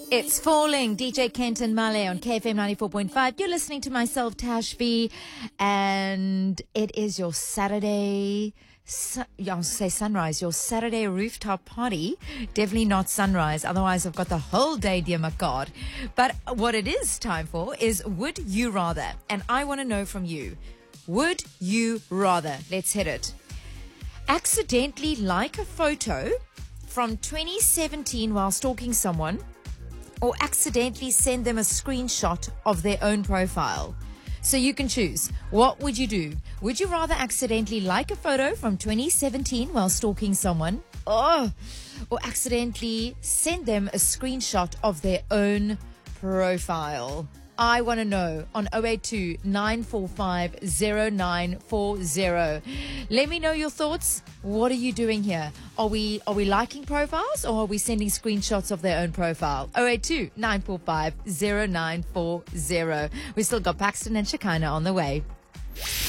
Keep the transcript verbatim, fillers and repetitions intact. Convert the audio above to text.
It's falling. D J Kenton Male on K F M ninety-four point five. You're listening to myself, Tash B, and it is your Saturday, su- yeah, I'll say sunrise, your Saturday rooftop party. Definitely not sunrise. Otherwise, I've got the whole day, dear my God. But what it is time for is Would You Rather? And I want to know from you, would you rather? Let's hit it. Accidentally like a photo from twenty seventeen while stalking someone, or accidentally send them a screenshot of their own profile. So you can choose. What would you do? Would you rather accidentally like a photo from twenty seventeen while stalking someone, oh, or accidentally send them a screenshot of their own profile? I want to know on zero eight two, nine four five, zero nine four zero. Let me know your thoughts. What are you doing here? Are we are we liking profiles, or are we sending screenshots of their own profile? zero eight two, nine four five, zero nine four zero. We still got Paxton and Shekinah on the way.